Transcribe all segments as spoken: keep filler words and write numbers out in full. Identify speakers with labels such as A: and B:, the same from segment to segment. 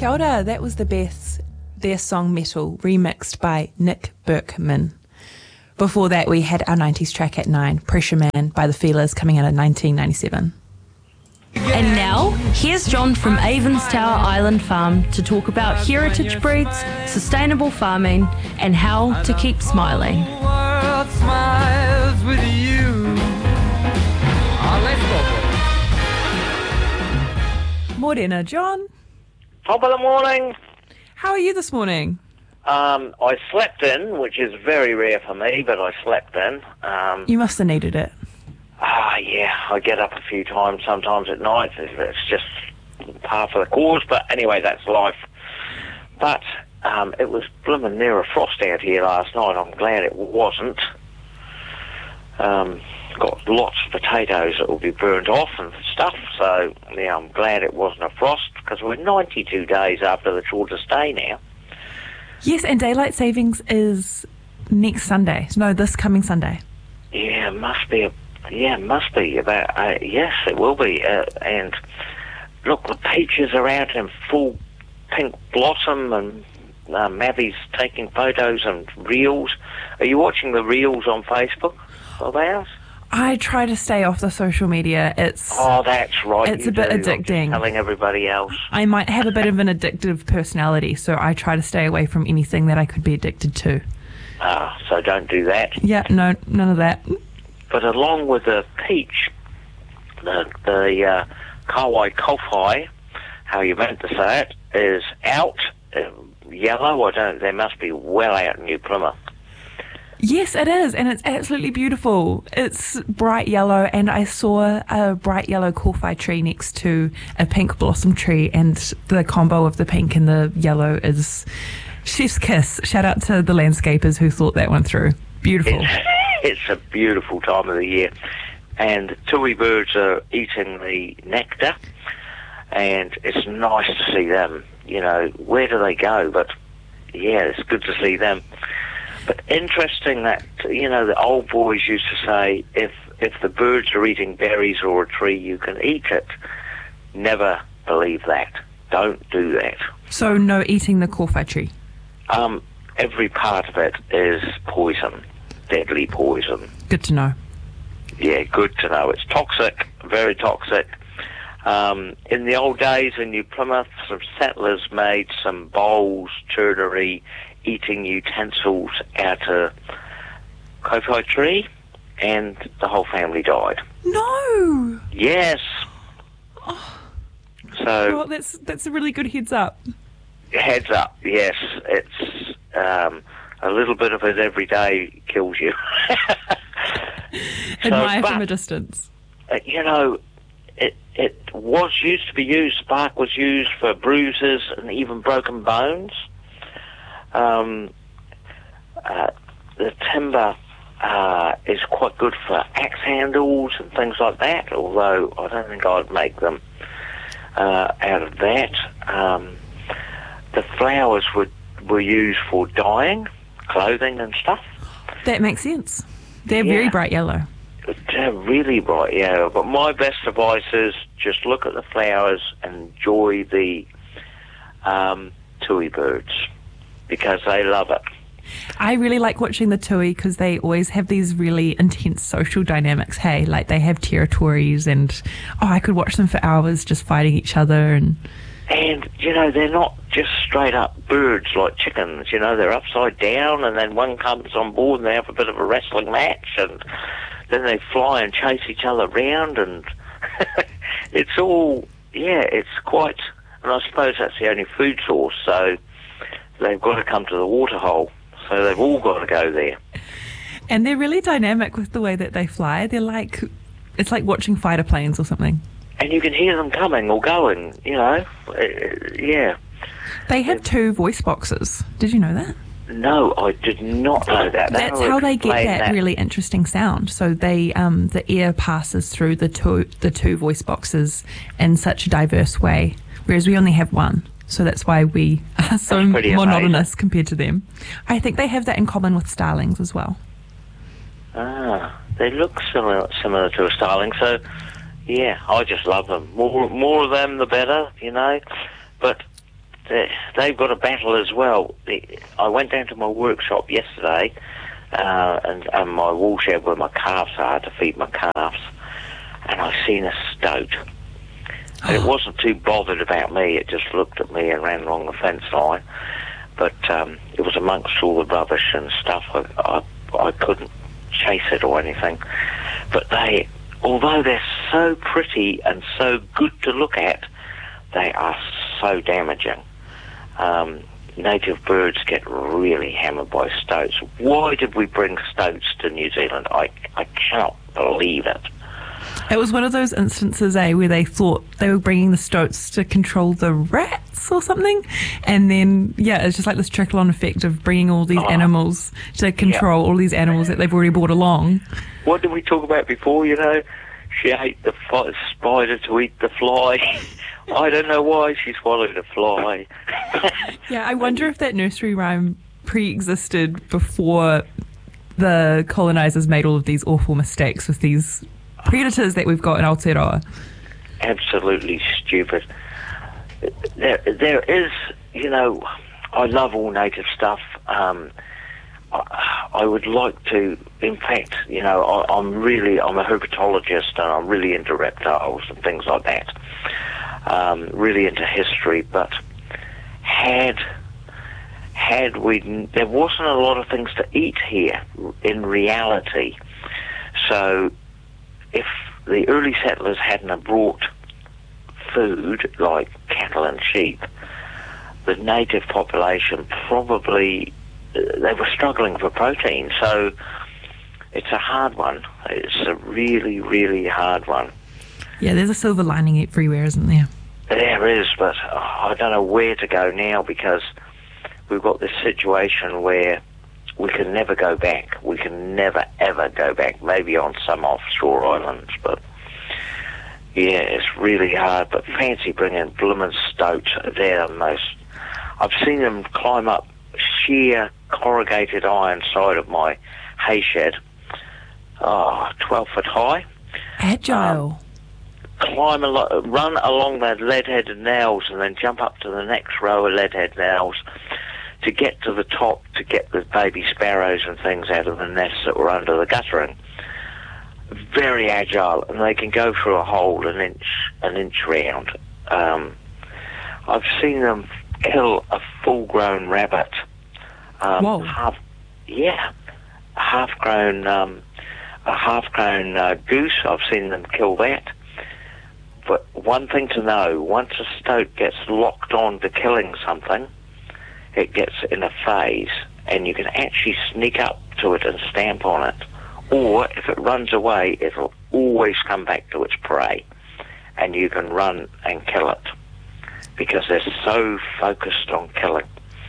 A: Kia ora, that was the Beths, their song Metal, remixed by Nick Berkman. Before that, we had our nineties track at nine, Pressure Man by the Feelers, coming out in nineteen ninety-seven.
B: And now, here's John from Avon's Tower Island Farm to talk about heritage breeds, sustainable farming, and how to keep smiling.
C: The world smiles with you. Oh, let's go.
A: Morena, John.
D: Top of the morning.
A: How are you this morning?
D: Um, I slept in, which is very rare for me, but I slept in. Um,
A: You must have needed it.
D: Ah, yeah, I get up a few times, sometimes at night. It's, it's just par for the course, but anyway, that's life. But um, it was blooming near a frost out here last night. I'm glad it wasn't. Um, got lots of potatoes that will be burnt off and stuff, so yeah, I'm glad it wasn't a frost, because we're ninety-two days after the shortest day now.
A: Yes, and daylight savings is next Sunday. No, this coming Sunday.
D: Yeah, it must be a Yeah, it must be about. Uh, yes, it will be. Uh, and look, the peaches are out in full pink blossom, and uh, Mavi's taking photos and reels. Are you watching the reels on Facebook of ours?
A: I try to stay off the social media. It's
D: Oh, that's right.
A: It's
D: you
A: a bit
D: do. I'm just
A: addicting.
D: telling everybody else.
A: I might have a bit of an addictive personality, so I try to stay away from anything that I could be addicted to.
D: Ah, so don't do that.
A: Yeah, no, none of that.
D: But along with the peach, the the uh, Kauai Kowhai, how you meant to say it, is out, uh, yellow. I don't. They must be well out in New Plymouth.
A: Yes, it is, and it's absolutely beautiful. It's bright yellow, and I saw a bright yellow kowhai tree next to a pink blossom tree, and the combo of the pink and the yellow is chef's kiss. Shout out to the landscapers who thought that one through. Beautiful.
D: It's, it's a beautiful time of the year, and tui birds are eating the nectar, and it's nice to see them. You know, where do they go? But yeah, it's good to see them. But interesting that, you know, the old boys used to say, if if the birds are eating berries or a tree, you can eat it. Never believe that. Don't do that.
A: So no eating the kowhai tree?
D: Um, every part of it is poison, deadly poison.
A: Good to know.
D: Yeah, good to know. It's toxic, very toxic. Um, in the old days in New Plymouth, some settlers made some bowls, turnery, eating utensils out of kowhai tree, and the whole family died.
A: No!
D: Yes.
A: Oh.
D: So
A: Well, that's that's a really good heads up.
D: heads up, yes. It's um, a little bit of it every day kills you.
A: Admire
D: but,
A: from a distance.
D: Uh, you know, it it was used to be used, bark was used for bruises and even broken bones. Um, uh, the timber uh, is quite good for axe handles and things like that, although I don't think I'd make them uh, out of that. Um, the flowers were, were used for dyeing, clothing and stuff.
A: That makes sense. They're
D: Yeah.
A: very bright yellow.
D: They're really bright, yeah. But my best advice is just look at the flowers and enjoy the um, tui birds, because they love it.
A: I really like watching the tui because they always have these really intense social dynamics. Hey, like they have territories, and oh, I could watch them for hours just fighting each other. And
D: And, you know, they're not just straight up birds like chickens. You know, they're upside down, and then one comes on board and they have a bit of a wrestling match, and then they fly and chase each other around, and it's all, yeah, it's quite, and I suppose that's the only food source, so they've got to come to the waterhole. So they've all got to go there.
A: and they're really dynamic with the way that they fly. They're like, it's like watching fighter planes or something.
D: And you can hear them coming or going, you know, uh, yeah.
A: They have two voice boxes. Did you know that?
D: No, I did not know that.
A: That's
D: That'll
A: how they get
D: explain
A: that,
D: that
A: really interesting sound. So they, um, the air passes through the two, the two voice boxes in such a diverse way, whereas we only have one. So that's why we are so
D: That's pretty
A: monotonous
D: amazing.
A: compared to them. I think they have that in common with starlings as well.
D: Ah, they look similar similar to a starling. So, yeah, I just love them. More more of them, the better, you know. But they, they've got a battle as well. I went down to my workshop yesterday, uh, and, and my wool shed where my calves are to feed my calves, and I seen a stoat. And it wasn't too bothered about me. It just looked at me and ran along the fence line. But um, it was amongst all the rubbish and stuff. I, I, I couldn't chase it or anything. But they, although they're so pretty and so good to look at, they are so damaging. Um, native birds get really hammered by stoats. Why did we bring stoats to New Zealand? I, I cannot believe it.
A: It was one of those instances, eh, where they thought they were bringing the stoats to control the rats or something, and then, yeah, it's just like this trickle-on effect of bringing all these oh, animals to control yeah. all these animals that they've already brought along.
D: What did we talk about before, you know? She ate the f- spider to eat the fly. I don't know why she swallowed a fly.
A: Yeah, I wonder if that nursery rhyme pre-existed before the colonisers made all of these awful mistakes with these predators that we've got in Aotearoa.
D: Absolutely stupid. There, there is, you know, I love all native stuff. Um, I, I would like to, in fact, you know, I, I'm really, I'm a herpetologist and I'm really into reptiles and things like that. Um, really into history, but had had we, there wasn't a lot of things to eat here in reality. So if the early settlers hadn't have brought food like cattle and sheep, the native population probably, they were struggling for protein. So it's a hard one. It's a really, really hard one.
A: Yeah, there's a silver lining everywhere, isn't there?
D: There is, but oh, I don't know where to go now, because we've got this situation where we can never go back. We can never, ever go back. Maybe on some offshore islands, but yeah, it's really hard. But fancy bringing bloomin' stoat. They're the most... I've seen them climb up sheer corrugated iron side of my hay shed. Oh, twelve foot high.
A: Agile.
D: Um, climb along, run along the lead-headed nails and then jump up to the next row of lead-headed nails to get to the top, to get the baby sparrows and things out of the nests that were under the guttering. Very agile, and they can go through a hole an inch, an inch round. Um, I've seen them kill a full-grown rabbit. Um,
A: Whoa.
D: Half, yeah, a half-grown, um, a half-grown uh, goose. I've seen them kill that. But one thing to know, once a stoat gets locked on to killing something, it gets in a phase, and you can actually sneak up to it and stamp on it. Or, if it runs away, it'll always come back to its prey, and you can run and kill it, because they're so focused on killing.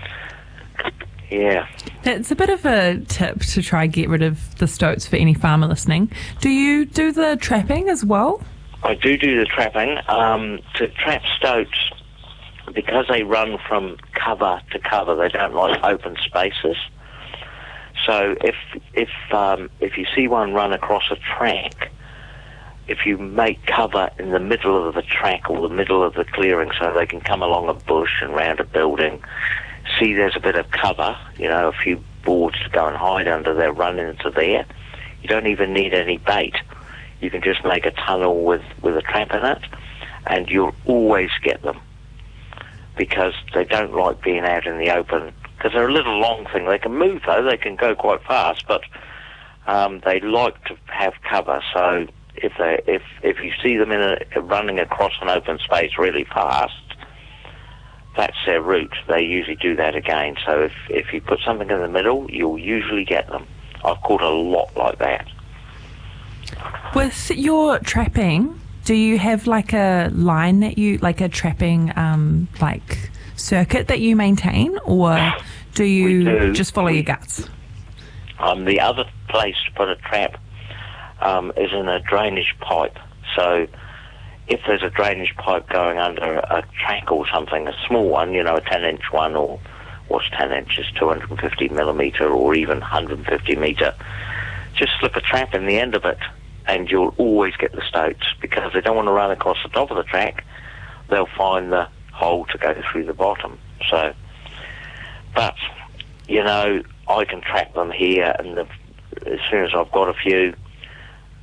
D: Yeah.
A: It's a bit of a tip to try and get rid of the stoats for any farmer listening. Do you do the trapping as well?
D: I do do the trapping. Um, to trap stoats, because they run from cover to cover, they don't like open spaces. So if if um, if you see one run across a track, if you make cover in the middle of the track or the middle of the clearing, so they can come along a bush and round a building, see there's a bit of cover, you know, a few boards to go and hide under there, run into there. You don't even need any bait. You can just make a tunnel with, with a trap in it, and you'll always get them, because they don't like being out in the open, because they're a little long thing. They can move, though. They can go quite fast, but um, they like to have cover. So if they if if you see them in a, running across an open space really fast, that's their route. They usually do that again. So if, if you put something in the middle, you'll usually get them. I've caught a lot like that.
A: With your trapping, do you have like a line that you, like a trapping um, like circuit that you maintain, or do you
D: do.
A: just follow
D: we,
A: your guts?
D: Um, the other place to put a trap um, is in a drainage pipe. So if there's a drainage pipe going under a track or something, a small one, you know, a ten inch one, or what's ten inches, two hundred fifty millimetre, or even one hundred fifty metre, just slip a trap in the end of it, and you'll always get the stoats, because they don't want to run across the top of the track. They'll find the hole to go through the bottom. So, but, you know, I can track them here, and the, as soon as I've got a few,